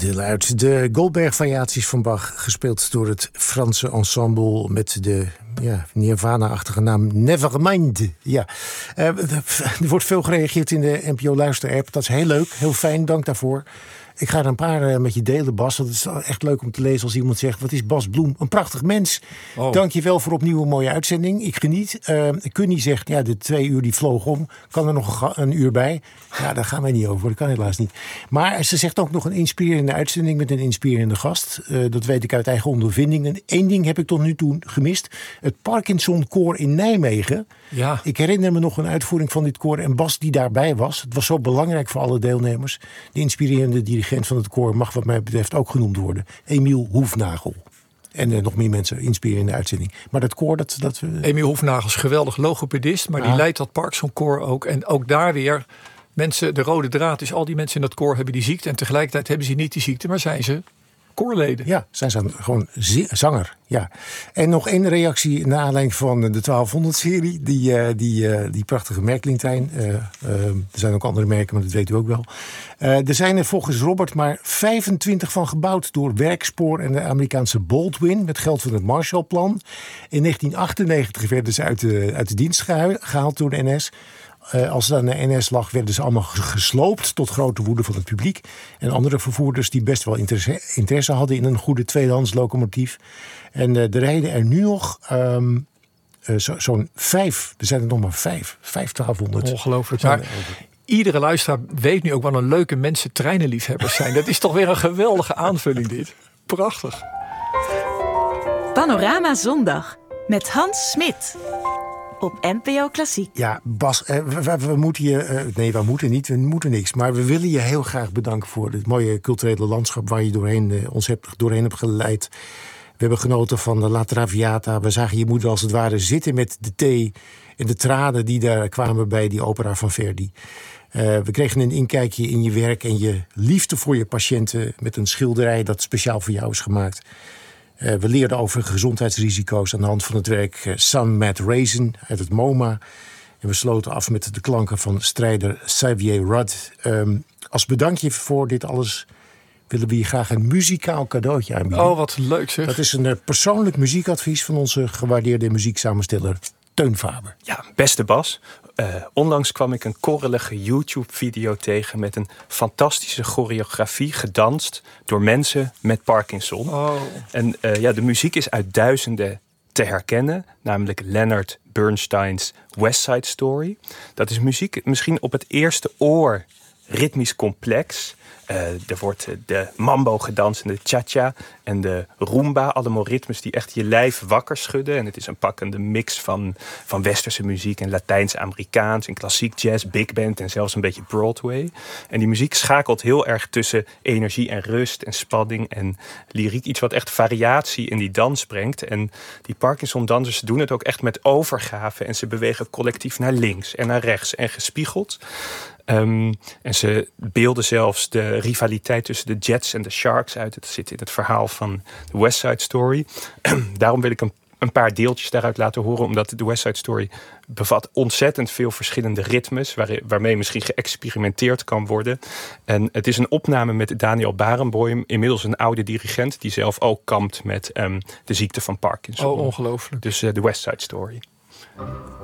deel uit. De Goldberg-variaties van Bach, gespeeld door het Franse ensemble met de Nirvana-achtige naam Nevermind. Ja. Er wordt veel gereageerd in de NPO-luister-app. Dat is heel leuk, heel fijn, dank daarvoor. Ik ga er een paar met je delen, Bas. Het is echt leuk om te lezen als iemand zegt... wat is Bas Bloem? Een prachtig mens. Oh. Dank je wel voor opnieuw een mooie uitzending. Ik geniet. Kunnie zegt, de 2 uur die vloog om. Kan er nog een uur bij? Ja, daar gaan wij niet over. Dat kan helaas niet. Maar ze zegt ook nog een inspirerende uitzending... met een inspirerende gast. Dat weet ik uit eigen ondervinding. En 1 ding heb ik tot nu toe gemist. Het Parkinson Koor in Nijmegen. Ja. Ik herinner me nog een uitvoering van dit koor... en Bas die daarbij was. Het was zo belangrijk voor alle deelnemers. De inspirerende dirigent van het koor mag wat mij betreft ook genoemd worden. Emiel Hoefnagel. En nog meer mensen inspireren in de uitzending. Maar dat koor, Emiel Hoefnagel is geweldig logopedist, maar die leidt dat Parkinson koor ook. En ook daar weer, mensen, de rode draad is, al die mensen in dat koor hebben die ziekte. En tegelijkertijd hebben ze niet die ziekte, maar zijn ze koorleden. Ja, zijn ze gewoon zanger. Ja. En nog 1 reactie naar aanleiding van de 1200-serie. Die prachtige Merklintrein. Er zijn ook andere merken, maar dat weet u ook wel. Er zijn er volgens Robert maar 25 van gebouwd... door Werkspoor en de Amerikaanse Baldwin... met geld van het Marshallplan. In 1998 werden ze uit de dienst gehaald door de NS... Als het aan de NS lag, werden ze allemaal gesloopt... tot grote woede van het publiek. En andere vervoerders die best wel interesse hadden... in een goede tweedehands locomotief. En er rijden er nu nog zo'n 5. Er zijn er nog maar 5. 1200. Ongelooflijk. Maar iedere luisteraar weet nu ook wat een leuke mensen treinenliefhebbers zijn. Dat is toch weer een geweldige aanvulling dit. Prachtig. Panorama Zondag met Hans Smit. Op NPO Klassiek. Ja, Bas, we moeten je... nee, we moeten niks. Maar we willen je heel graag bedanken voor het mooie culturele landschap... waar je ons doorheen hebt geleid. We hebben genoten van de La Traviata. We zagen je moeder als het ware zitten met de thee... en de tranen die daar kwamen bij die opera van Verdi. We kregen een inkijkje in je werk en je liefde voor je patiënten... met een schilderij dat speciaal voor jou is gemaakt... We leerden over gezondheidsrisico's aan de hand van het werk Sun Mad Raisin uit het MoMA. En we sloten af met de klanken van strijder Xavier Rudd. Als bedankje voor dit alles willen we je graag een muzikaal cadeautje aanbieden. Oh, wat leuk zeg. Dat is een persoonlijk muziekadvies van onze gewaardeerde muzieksamensteller Teun Faber. Ja, beste Bas. Onlangs kwam ik een korrelige YouTube-video tegen... met een fantastische choreografie gedanst door mensen met Parkinson. Oh. En de muziek is uit duizenden te herkennen. Namelijk Leonard Bernstein's West Side Story. Dat is muziek misschien op het eerste oor ritmisch complex... Er wordt de mambo gedanst en de cha-cha en de rumba. Allemaal ritmes die echt je lijf wakker schudden. En het is een pakkende mix van westerse muziek en Latijns-Amerikaans... en klassiek jazz, big band en zelfs een beetje Broadway. En die muziek schakelt heel erg tussen energie en rust en spanning en lyriek. Iets wat echt variatie in die dans brengt. En die Parkinson-dansers doen het ook echt met overgave. En ze bewegen collectief naar links en naar rechts en gespiegeld... en ze beelden zelfs de rivaliteit tussen de Jets en de Sharks uit. Het zit in het verhaal van de West Side Story. Daarom wil ik een paar deeltjes daaruit laten horen... omdat de West Side Story bevat ontzettend veel verschillende ritmes... waarmee misschien geëxperimenteerd kan worden. En het is een opname met Daniel Barenboim... inmiddels een oude dirigent... die zelf ook kampt met de ziekte van Parkinson. Oh, ongelooflijk. Dus de West Side Story.